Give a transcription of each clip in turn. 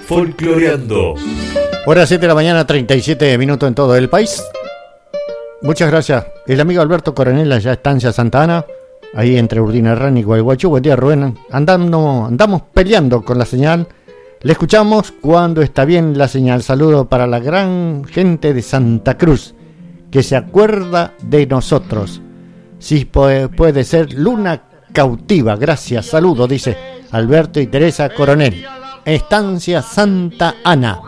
Folcloreando. Hora 7 de la mañana, 37 minutos en todo el país. Muchas gracias. El amigo Alberto Coronel, allá Estancia Santa Ana, ahí entre Urdinarrán y Guayguachú. Buen día, Rubén. Andamos peleando con la señal. Le escuchamos cuando está bien la señal. Saludo para la gran gente de Santa Cruz, que se acuerda de nosotros. Sí, puede ser Luna Cautiva. Gracias, saludo, dice Alberto y Teresa Coronel. Estancia Santa Ana.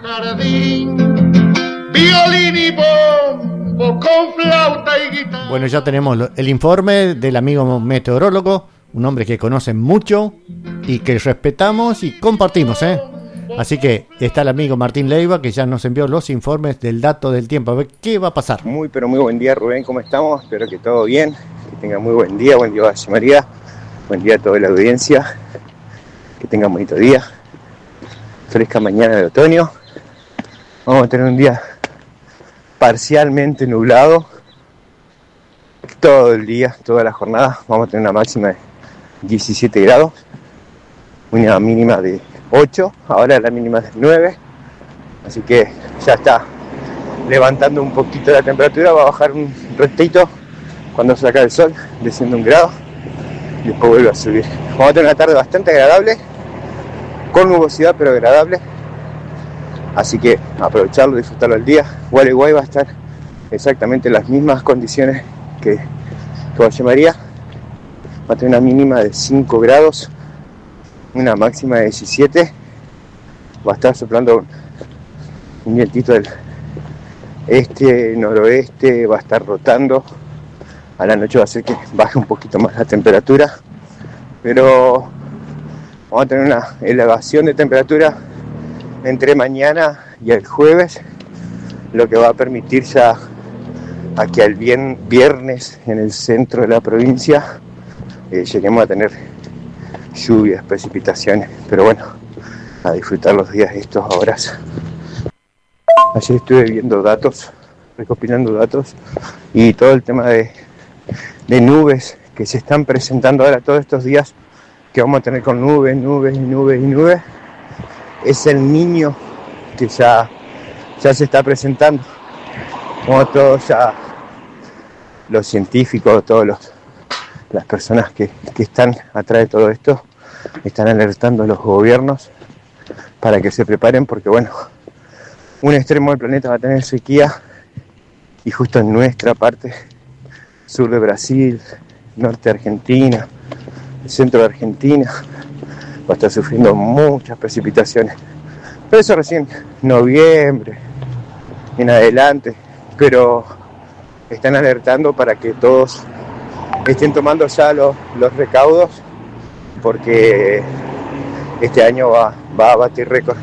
Violín y bombo con flauta y guitarra. Bueno, ya tenemos el informe del amigo meteorólogo, un hombre que conoce mucho y que respetamos y compartimos, Así que está el amigo Martín Leiva, que ya nos envió los informes del dato del tiempo. A ver qué va a pasar. Muy, pero muy buen día, Rubén. ¿Cómo estamos? Espero que todo bien. Que tengan muy buen día. Buen día, Valle María. Buen día a toda la audiencia. Que tengan bonito día. Fresca mañana de otoño. Vamos a tener un día parcialmente nublado. Todo el día, toda la jornada. Vamos a tener una máxima de 17 grados. Una mínima de 8, ahora la mínima es 9, así que ya está levantando un poquito la temperatura, va a bajar un ratito cuando saca el sol, desciende 1 grado y después vuelve a subir. Vamos a tener una tarde bastante agradable, con nubosidad pero agradable, así que aprovecharlo, disfrutarlo al día. Gualeguay va a estar exactamente en las mismas condiciones que Valle María, va a tener una mínima de 5 grados, una máxima de 17, va a estar soplando un vientito del este, noroeste, va a estar rotando, a la noche va a hacer que baje un poquito más la temperatura, pero vamos a tener una elevación de temperatura entre mañana y el jueves, lo que va a permitir ya a que al viernes en el centro de la provincia lleguemos a tener lluvias, precipitaciones, pero bueno, a disfrutar los días estos ahora. Ayer estuve viendo datos, recopilando datos y todo el tema de nubes que se están presentando ahora todos estos días que vamos a tener con nubes, es el Niño que ya se está presentando, como todos ya los científicos, las personas que están atrás de todo esto están alertando a los gobiernos para que se preparen, porque bueno, un extremo del planeta va a tener sequía y justo en nuestra parte, sur de Brasil, norte de Argentina, el centro de Argentina, va a estar sufriendo muchas precipitaciones. Pero eso recién noviembre en adelante, pero están alertando para que todos estén tomando ya los recaudos, porque este año va a batir récord.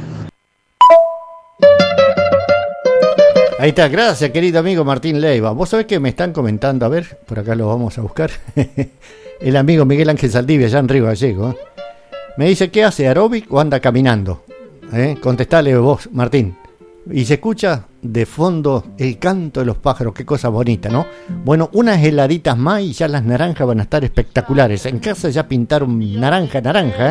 Ahí está, gracias querido amigo Martín Leiva. Vos sabés que me están comentando, a ver, por acá lo vamos a buscar, el amigo Miguel Ángel Saldivia, allá en Río Gallego, me dice, ¿qué hace, aeróbic o anda caminando? Contestale vos, Martín. Y se escucha de fondo el canto de los pájaros, qué cosa bonita, ¿no? Bueno, unas heladitas más y ya las naranjas van a estar espectaculares. En casa ya pintaron naranja,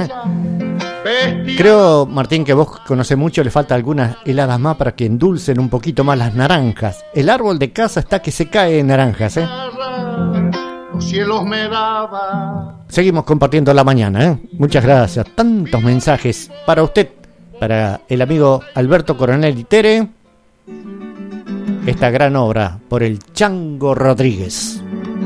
Creo, Martín, que vos conocés mucho, le falta algunas heladas más para que endulcen un poquito más las naranjas. El árbol de casa está que se cae de naranjas, Los cielos me daban. Seguimos compartiendo la mañana, Muchas gracias. Tantos mensajes para usted, para el amigo Alberto Coronel y Tere. Esta gran obra por el Chango Rodríguez.